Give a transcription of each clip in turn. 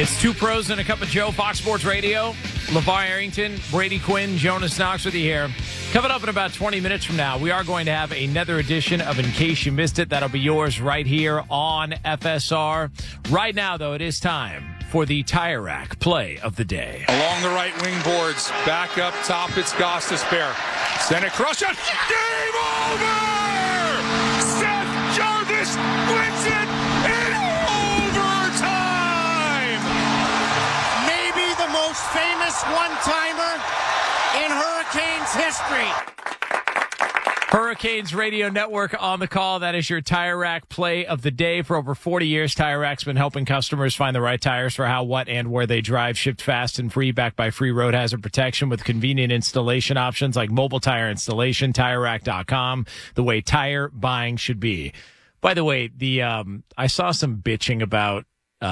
It's Two Pros and a Cup of Joe, Fox Sports Radio. LeVar Arrington, Brady Quinn, Jonas Knox with you here. Coming up in about 20 minutes from now, we are going to have another edition of In Case You Missed It. That'll be yours right here on FSR. Right now, though, it is time for the Tire Rack Play of the Day. Along the right wing boards, back up top, it's Gostisbehere. Send it, crush it, game over! Seth Jarvis wins it in overtime! Maybe the most famous one-timer in Hurricanes history. Hurricanes Radio Network on the call. That is your Tire Rack Play of the Day. For over 40 years, Tire Rack's been helping customers find the right tires for how, what, and where they drive. Shipped fast and free, backed by free road hazard protection with convenient installation options like mobile tire installation, TireRack.com, the way tire buying should be. By the way, I saw some bitching about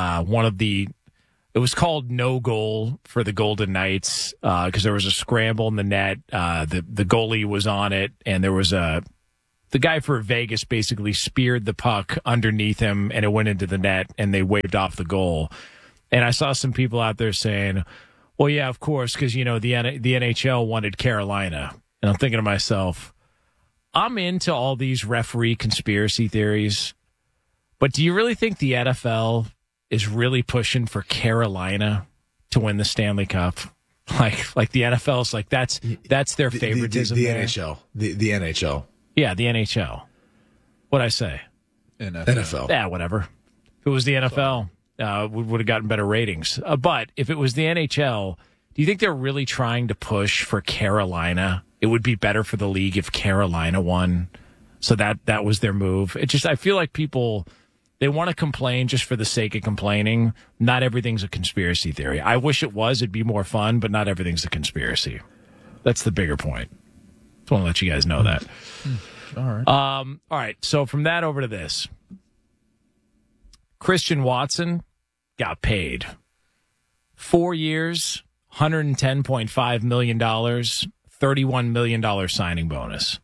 it was called no goal for the Golden Knights because there was a scramble in the net. The goalie was on it, and there was the guy for Vegas basically speared the puck underneath him, and it went into the net, and they waved off the goal. And I saw some people out there saying, well, yeah, of course, because, the NHL wanted Carolina. And I'm thinking to myself, I'm into all these referee conspiracy theories, but do you really think the NFL is really pushing for Carolina to win the Stanley Cup? Like the NFL is like, that's their favoritism. The NHL. The NHL. Yeah, the NHL. What'd I say? NFL. Yeah, whatever. If it was the NFL, we would have gotten better ratings. But if it was the NHL, do you think they're really trying to push for Carolina? It would be better for the league if Carolina won. So that was their move. I feel like people, they want to complain just for the sake of complaining. Not everything's a conspiracy theory. I wish it was. It'd be more fun, but not everything's a conspiracy. That's the bigger point. Just want to let you guys know that. All right. All right. So from that over to this. Christian Watson got paid 4 years, $110.5 million, $31 million signing bonus.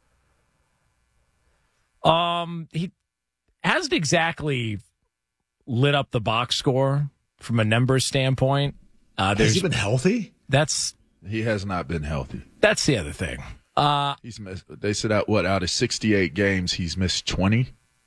He hasn't exactly lit up the box score from a numbers standpoint. Has he been healthy? He has not been healthy. That's the other thing. He's missed. They said out of 68 games, he's missed 20.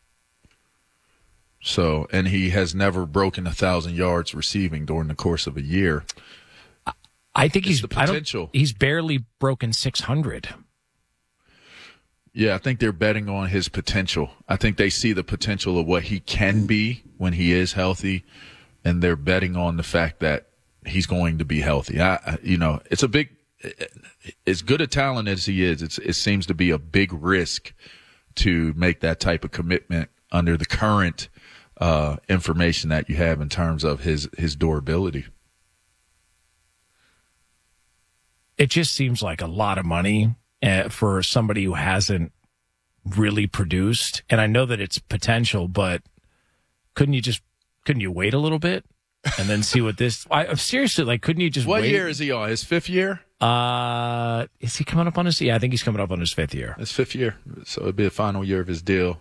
So, and he has never broken 1,000 yards receiving during the course of a year. I think the potential. He's barely broken 600. Yeah, I think they're betting on his potential. I think they see the potential of what he can be when he is healthy, and they're betting on the fact that he's going to be healthy. It's a big, as good a talent as he is, it seems to be a big risk to make that type of commitment under the current information that you have in terms of his durability. It just seems like a lot of money for somebody who hasn't really produced. And I know that it's potential, but couldn't you wait a little bit and then see what this? Seriously, couldn't you just? What wait? year is he on? His fifth year? Is he coming up on his? Yeah, I think he's coming up on his fifth year. His fifth year, so it'd be the final year of his deal.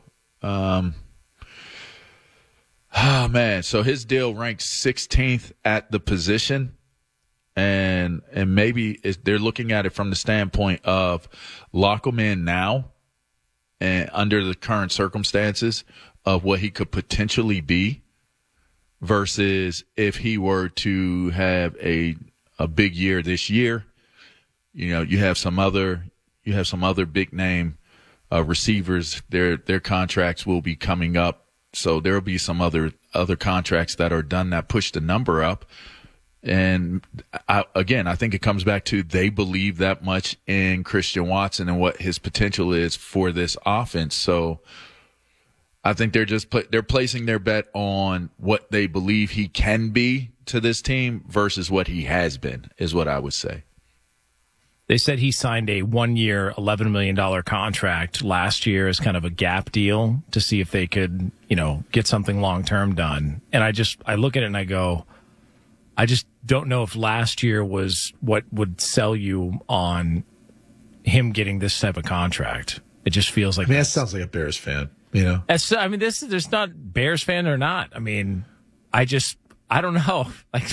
Oh man, so his deal ranks 16th at the position. And maybe they're looking at it from the standpoint of lock him in now and under the current circumstances of what he could potentially be versus if he were to have a big year this year. You have some other big name receivers. Their contracts will be coming up. So there will be some other contracts that are done that push the number up. And I think it comes back to they believe that much in Christian Watson and what his potential is for this offense. So I think they're placing their bet on what they believe he can be to this team versus what he has been, is what I would say. They said he signed a 1-year, $11 million contract last year as kind of a gap deal to see if they could, get something long-term done. And I look at it and I go, I just don't know if last year was what would sell you on him getting this type of contract. It just feels like that sounds like a Bears fan, There's not Bears fan or not. I I don't know. Like,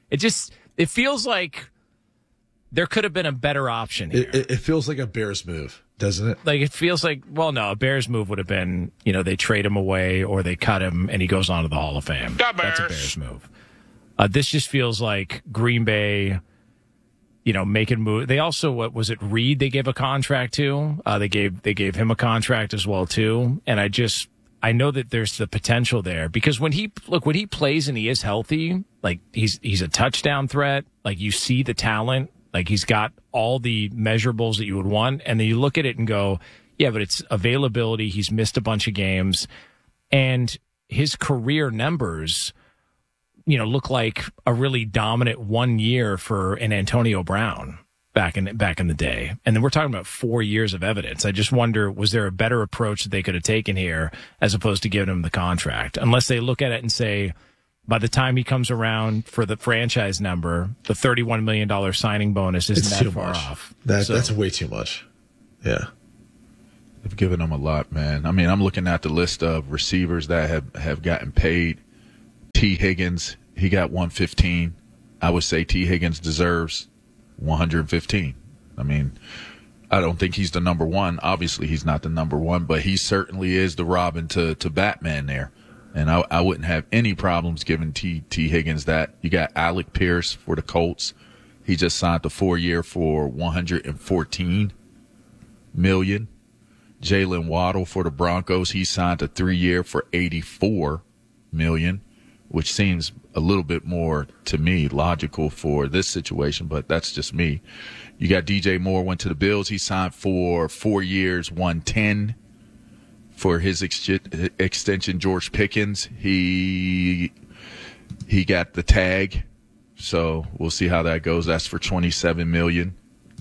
it feels like there could have been a better option here. It feels like a Bears move, doesn't it? Like, it feels like, well, no, a Bears move would have been, they trade him away or they cut him and he goes on to the Hall of Fame. That's a Bears move. This just feels like Green Bay, making move. They also, what was it, Reed they gave a contract to? They gave him a contract as well, too. And I know that there's the potential there because when he plays and he is healthy, like he's a touchdown threat. Like you see the talent, like he's got all the measurables that you would want. And then you look at it and go, yeah, but it's availability. He's missed a bunch of games and his career numbers, look like a really dominant 1 year for an Antonio Brown back in the day. And then we're talking about 4 years of evidence. I just wonder, was there a better approach that they could have taken here as opposed to giving him the contract? Unless they look at it and say, by the time he comes around for the franchise number, the $31 million signing bonus isn't that far off. That's way too much. Yeah. They've given him a lot, man. I mean, I'm looking at the list of receivers that have gotten paid. T. Higgins, he got 115. I would say T. Higgins deserves 115. I mean, I don't think he's the number one. Obviously, he's not the number one, but he certainly is the Robin to Batman there. And I wouldn't have any problems giving T. Higgins that. You got Alec Pierce for the Colts. He just signed the 4-year for $114 million. Jalen Waddle for the Broncos. He signed a 3-year for $84 million, which seems a little bit more, to me, logical for this situation, but that's just me. You got DJ Moore went to the Bills. He signed for 4 years, $110 for his extension. George Pickens, he got the tag, so we'll see how that goes. That's for $27 million,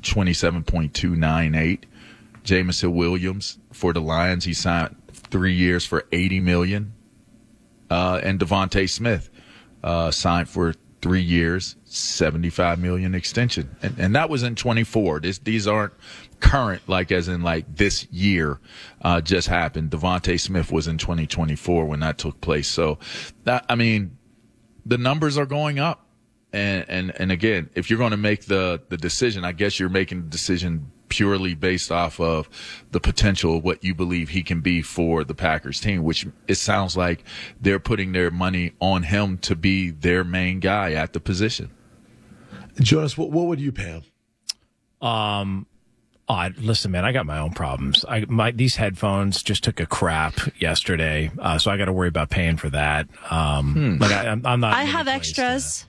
$27.298. Jameson Williams for the Lions, he signed 3 years for $80 million. And Devontae Smith signed for 3 years, $75 million extension. And that was in 24. These aren't current, like as in like this year just happened. Devontae Smith was in 2024 when that took place. So, the numbers are going up. And again, if you're going to make the decision, I guess you're making the decision purely based off of the potential of what you believe he can be for the Packers team, which it sounds like they're putting their money on him to be their main guy at the position. Jonas, what would you pay him? Listen, man, I got my own problems. These headphones just took a crap yesterday, so I got to worry about paying for that. I'm not. I have extras.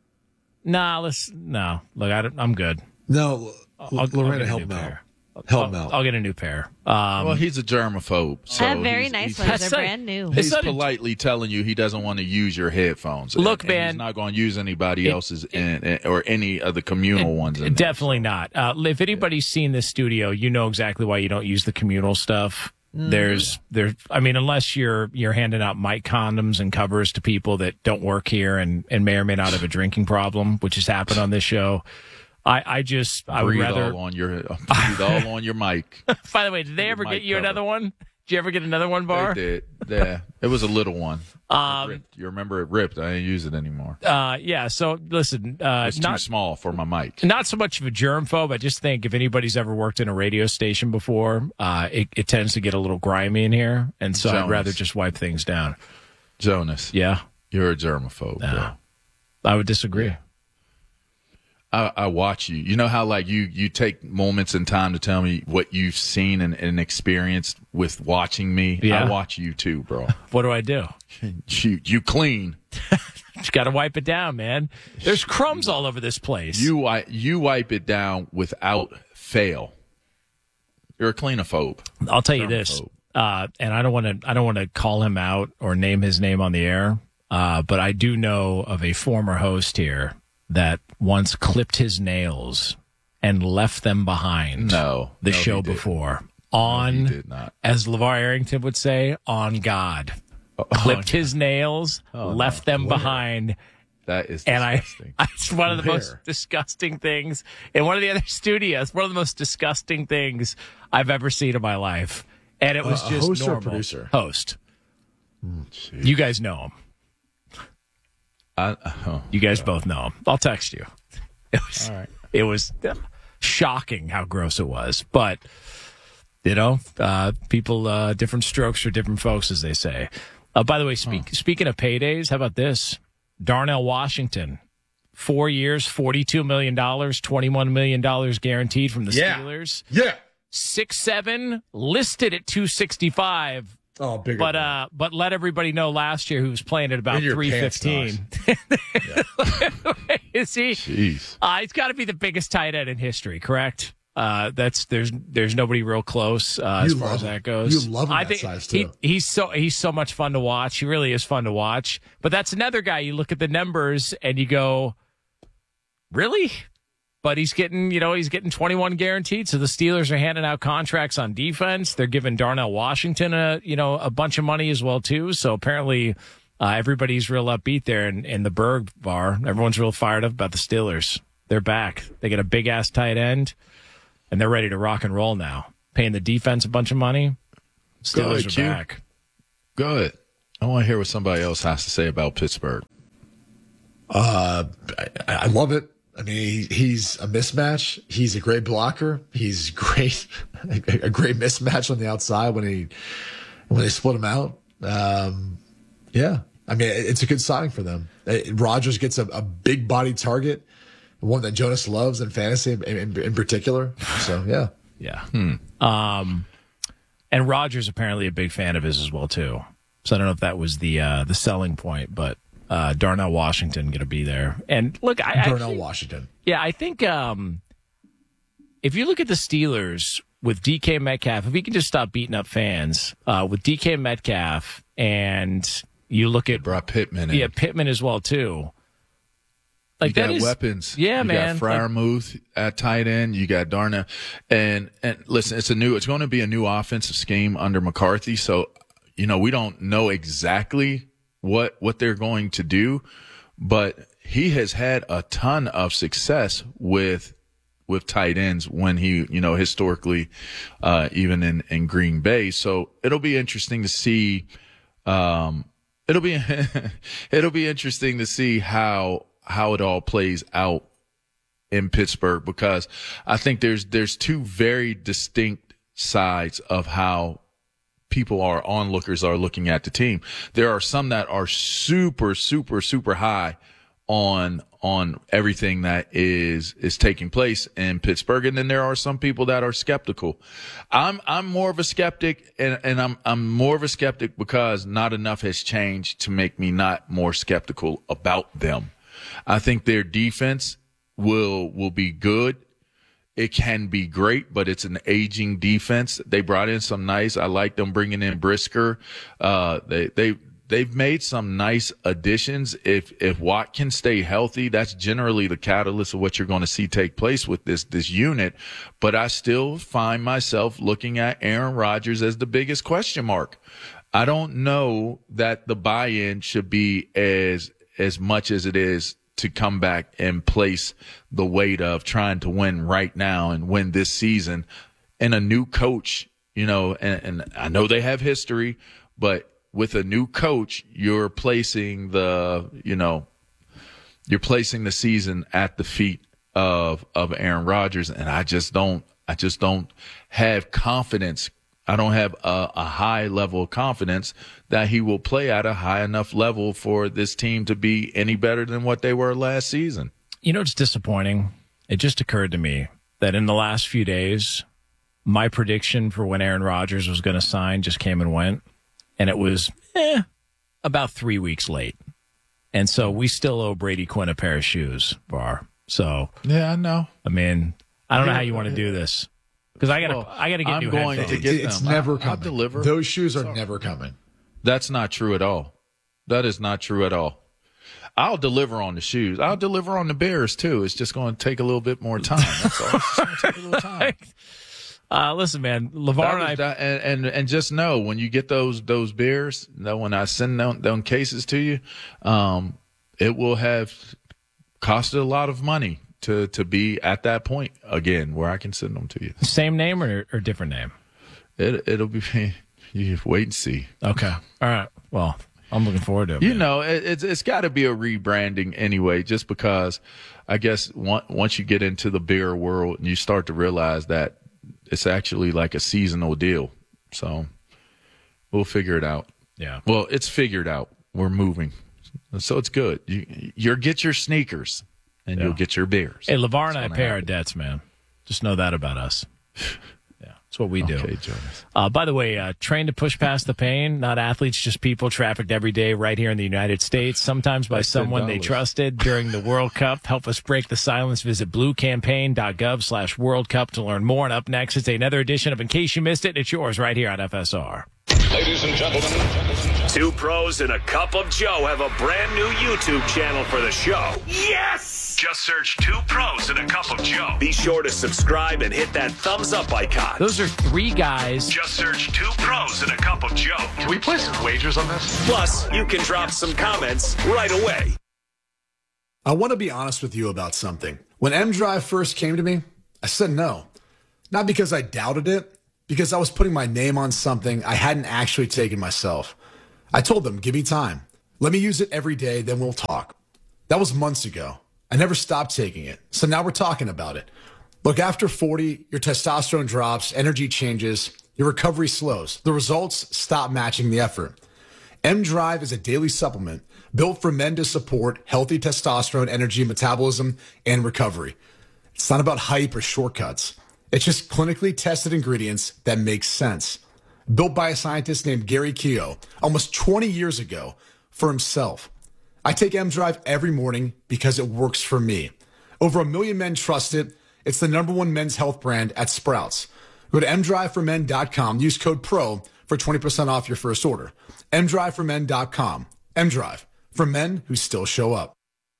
No. Look, I'm good. No, Lorena, help him out. I'll get a new pair. Well, he's a germaphobe. So I have very nice ones. They're brand new. He's politely telling you he doesn't want to use your headphones. Look, and man. He's not going to use anybody else's or any of the communal ones. Definitely not. If anybody's seen this studio, you know exactly why you don't use the communal stuff. Unless you're handing out mic condoms and covers to people that don't work here and may or may not have a drinking problem, which has happened on this show. I would rather breathe all on your mic. By the way, did they ever get you another one? Did you ever get another one, Bar? They did. Yeah, it was a little one. You remember it ripped? I didn't use it anymore. Yeah. So listen, it's too small for my mic. Not so much of a germphobe. I just think if anybody's ever worked in a radio station before, it tends to get a little grimy in here, and so I'd rather just wipe things down. Jonas, yeah, you're a germaphobe. No, bro. I would disagree. Yeah. I watch you. You know how like you take moments in time to tell me what you've seen and experienced with watching me. Yeah. I watch you too, bro. What do I do? You clean. Just got to wipe it down, man. There's crumbs all over this place. You wipe it down without fail. You're a cleanophobe. I'll tell you this, and I don't want to call him out or name his name on the air, but I do know of a former host here that once clipped his nails and left them behind the show before. He did not. As LeVar Arrington would say, on God. Clipped his nails, left them behind. That is disgusting. And it's one of the most disgusting things in one of the other studios, one of the most disgusting things I've ever seen in my life. And it was just host normal. Or producer? Host. You guys know him. You guys both know him. I'll text you. It was shocking how gross it was. But, people, different strokes for different folks, as they say. By the way, speaking of paydays, how about this? Darnell Washington, 4 years, $42 million, $21 million guaranteed from the Steelers. Yeah. 6'7", listed at 265. Oh, bigger. But let everybody know last year he was playing at about 315. Is he? Jeez. He's got to be the biggest tight end in history, correct? There's nobody real close as far as that goes. You love him that size too. He's so much fun to watch. He really is fun to watch. But that's another guy. You look at the numbers and you go, really? But he's getting 21 guaranteed. So the Steelers are handing out contracts on defense. They're giving Darnell Washington a bunch of money as well too. So apparently everybody's real upbeat there in the Berg bar. Everyone's real fired up about the Steelers. They're back. They get a big ass tight end, and they're ready to rock and roll now. Paying the defense a bunch of money. Steelers are back. Good. I want to hear what somebody else has to say about Pittsburgh. I love it. I mean, he's a mismatch. He's a great blocker. He's great, a great mismatch on the outside when they split him out. Yeah, I mean, it's a good signing for them. Rodgers gets a big body target, one that Jonas loves in fantasy in particular. So yeah. And Rodgers apparently a big fan of his as well too. So I don't know if that was the selling point, but. Darnell Washington going to be there. And look, Darnell Washington. Yeah, I think if you look at the Steelers with DK Metcalf, if he can just stop beating up fans, with DK Metcalf, and you look at brought Pittman in. Yeah, Pittman as well too. Like you got weapons. Yeah, you man. You got Freiermuth at tight end. You got Darnell. And listen, it's going to be a new offensive scheme under McCarthy. So, we don't know exactly what they're going to do, but he has had a ton of success with tight ends when he, historically, even in Green Bay. So it'll be interesting to see. It'll be interesting to see how it all plays out in Pittsburgh, because I think there's two very distinct sides of how onlookers are looking at the team. There are some that are super, super, super high on everything that is taking place in Pittsburgh, and then there are some people that are skeptical. I'm more of a skeptic, and I'm more of a skeptic because not enough has changed to make me not more skeptical about them. I think their defense will be good. It can be great, but it's an aging defense. They brought in some nice. I like them bringing in Brisker. They've made some nice additions. If Watt can stay healthy, that's generally the catalyst of what you're going to see take place with this unit. But I still find myself looking at Aaron Rodgers as the biggest question mark. I don't know that the buy-in should be as much as it is to come back and place the weight of trying to win right now and win this season, and a new coach, and I know they have history, but with a new coach, you're placing the season at the feet of Aaron Rodgers. And I just don't have confidence. I don't have a high level of confidence that he will play at a high enough level for this team to be any better than what they were last season. It's disappointing. It just occurred to me that in the last few days, my prediction for when Aaron Rodgers was going to sign just came and went, and it was about 3 weeks late. And so we still owe Brady Quinn a pair of shoes, Bar. So yeah, I know. I mean, I don't know how you want to do this. Because I gotta get new headphones. It's never coming. I'll deliver. Those shoes are never coming. That's not true at all. That is not true at all. I'll deliver on the shoes. I'll deliver on the Bears too. It's just going to take a little bit more time. That's all. It's just going to take a little time. Listen, man, LeVar and I, and just know when you get those Bears, when I send them cases to you, it will have costed a lot of money to be at that point again where I can send them to you. Same name or different name? It'll be, you wait and see. Okay. All right. Well, I'm looking forward to it. You know, it's got to be a rebranding anyway, just because I guess once you get into the bigger world, you start to realize that it's actually like a seasonal deal. So we'll figure it out. Yeah. Well, it's figured out. We're moving. So it's good. You'll get your sneakers and you'll get your beers. Hey, LeVar and I pay our debts, man. Just know that about us. Yeah, that's what we do. Okay, Jonas. By the way, trained to push past the pain, not athletes, just people trafficked every day right here in the United States, sometimes by someone they trusted during the World Cup. Help us break the silence. Visit bluecampaign.gov/World Cup to learn more. And up next, it's another edition of In Case You Missed It. It's yours right here on FSR. Ladies and gentlemen, two pros and a cup of Joe have a brand new YouTube channel for the show. Yes! Just search Two Pros and a Cup of Joe. Be sure to subscribe and hit that thumbs up icon. Those are three guys. Just search Two Pros and a Cup of Joe. Can we play some wagers on this? Plus, you can drop some comments right away. I want to be honest with you about something. When M-Drive first came to me, I said no. Not because I doubted it, because I was putting my name on something I hadn't actually taken myself. I told them, give me time. Let me use it every day, then we'll talk. That was months ago. I never stopped taking it. So now we're talking about it. Look, after 40, your testosterone drops, energy changes, your recovery slows. The results stop matching the effort. M-Drive is a daily supplement built for men to support healthy testosterone, energy, metabolism, and recovery. It's not about hype or shortcuts. It's just clinically tested ingredients that make sense. Built by a scientist named Gary Keogh almost 20 years ago for himself. I take M-Drive every morning because it works for me. Over 1 million men trust it. It's the #1 men's health brand at Sprouts. Go to mdriveformen.com. Use code PRO for 20% off your first order. mdriveformen.com. M-Drive, for men who still show up.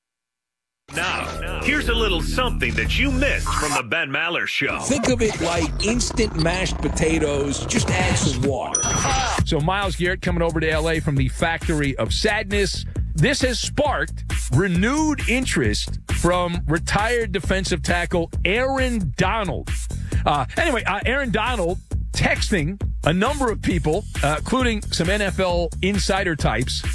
Now, here's a little something that you missed from the Ben Maller Show. Think of it like instant mashed potatoes, just add some water. So Myles Garrett coming over to L.A. from the Factory of Sadness. This has sparked renewed interest from retired defensive tackle Aaron Donald. Aaron Donald texting a number of people, including some NFL insider types,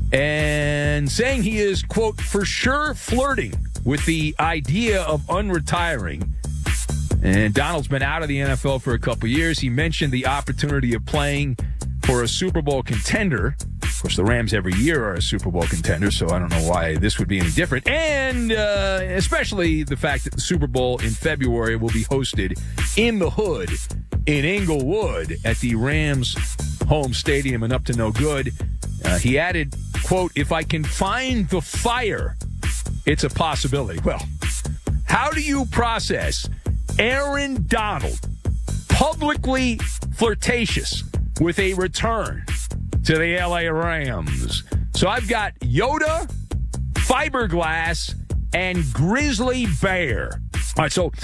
and saying he is, quote, for sure flirting with the idea of unretiring. And Donald's been out of the NFL for a couple years. He mentioned the opportunity of playing for a Super Bowl contender. Of course, the Rams every year are a Super Bowl contender, so I don't know why this would be any different. And especially the fact that the Super Bowl in February will be hosted in the hood in Inglewood at the Rams home stadium and up to no good. He added, quote, if I can find the fire, it's a possibility. Well, how do you process Aaron Donald publicly flirtatious with a return to the LA Rams? So I've got Yoda, Fiberglass, and Grizzly Bear. All right, so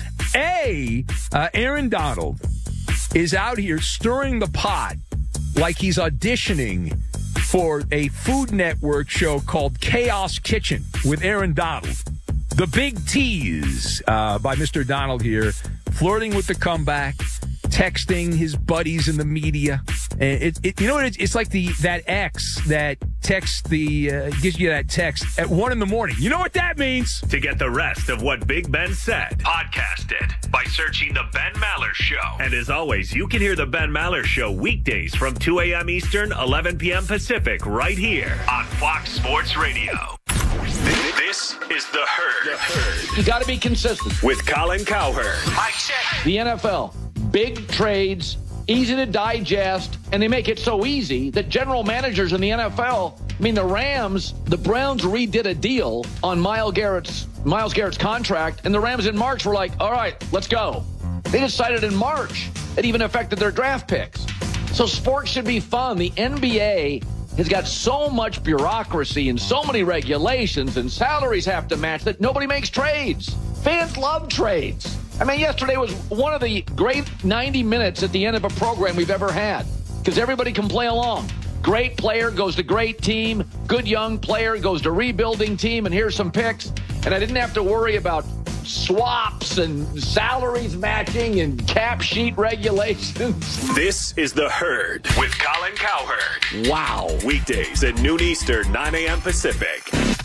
Aaron Donald is out here stirring the pot like he's auditioning for a Food Network show called Chaos Kitchen with Aaron Donald. The big tease by Mr. Donald here, flirting with the comeback, texting his buddies in the media. You know what? It's like that ex that texts gives you that text at 1 a.m. You know what that means? To get the rest of what Big Ben said, podcast it by searching The Ben Maller Show. And as always, you can hear The Ben Maller Show weekdays from 2 a.m. Eastern, 11 p.m. Pacific, right here on Fox Sports Radio. This is The Herd. You got to be consistent. With Colin Cowherd. The NFL, big trades, easy to digest, and they make it so easy that general managers in the NFL, the Browns redid a deal on Myles Garrett's contract, and the Rams in March were like, all right, let's go. They decided in March. It even affected their draft picks. So sports should be fun. The NBA has got so much bureaucracy and so many regulations, and salaries have to match that nobody makes trades. Fans love trades. Yesterday was one of the great 90 minutes at the end of a program we've ever had because everybody can play along. Great player goes to great team. Good young player goes to rebuilding team, and here's some picks. And I didn't have to worry about swaps and salaries matching and cap sheet regulations. This is The Herd with Colin Cowherd. Wow. Weekdays at noon Eastern, 9 a.m. Pacific.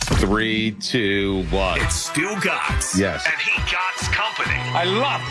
3, 2, 1. It's Stu Gatz. Yes. And he Gatz Company. I love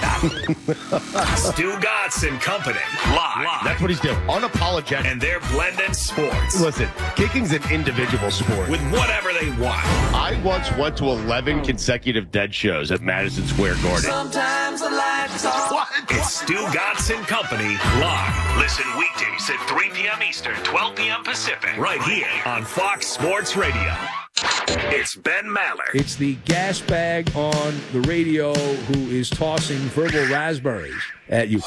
that. Stu Gatz and Company. Live. That's what he's doing. Unapologetic. And they're blending sports. Listen, kicking's an individual sport. With whatever they want. I once went to 11 consecutive dead shows at Madison Square Garden. Sometimes the lights off. What? It's Stu Gatz and Company. Live. Listen weekdays at 3 p.m. Eastern, 12 p.m. Pacific. Right here on Fox Sports Radio. It's Ben Maller. It's the gas bag on the radio who is tossing verbal raspberries at you.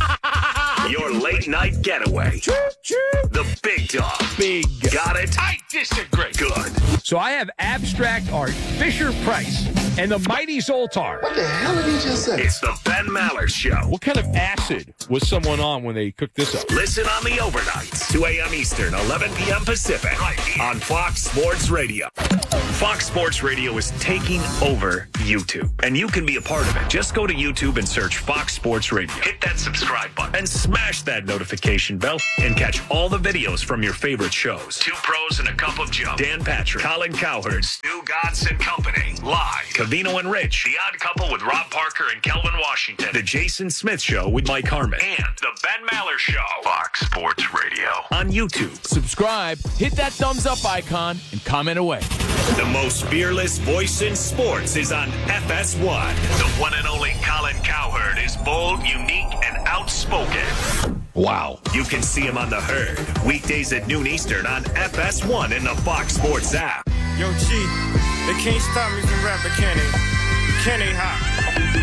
Your late night getaway. The big dog. Big. Got it? I disagree. Good. So I have abstract art, Fisher Price, and the mighty Zoltar. What the hell did he just say? It's the Ben Maller Show. What kind of acid was someone on when they cooked this up? Listen on the overnights, 2 a.m. Eastern, 11 p.m. Pacific, right here on Fox Sports Radio. Fox Sports Radio is taking over YouTube, and you can be a part of it. Just go to YouTube and search Fox Sports Radio. Hit that subscribe button and smash that notification bell and catch all the videos from your favorite shows. Two Pros and a Cup of Joe. Dan Patrick, Colin Cowherd, Stu Gatz and Company. Live. Cavino and Rich. The Odd Couple with Rob Parker and Kelvin Washington. The Jason Smith Show with Mike Harmon. And the Ben Maller Show. Fox Sports Radio. On YouTube. Subscribe, hit that thumbs up icon, and comment away. The most fearless voice in sports is on FS1. The one and only Colin Cowherd is bold, unique, and outspoken. Wow. You can see him on The Herd, weekdays at noon Eastern on FS1 in the Fox Sports app. Yo, G, they can't stop me from rapping, can they? Can they, huh?